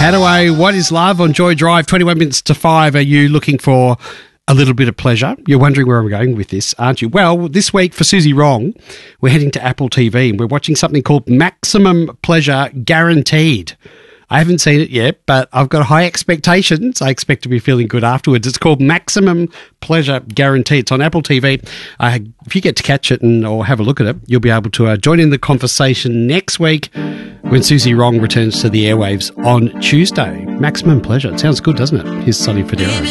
Hadaway, What is Love on Joy Drive, 21 minutes to 5. Are you looking for a little bit of pleasure? You're wondering where I'm going with this, aren't you? Well, this week for Susie Wrong, we're heading to Apple TV and we're watching something called Maximum Pleasure Guaranteed. I haven't seen it yet, but I've got high expectations. I expect to be feeling good afterwards. It's called Maximum Pleasure Guaranteed. It's on Apple TV. If you get to catch it or have a look at it, you'll be able to join in the conversation next week when Susie Wrong returns to the airwaves on Tuesday. Maximum Pleasure. It sounds good, doesn't it? Here's Sonny Fodera.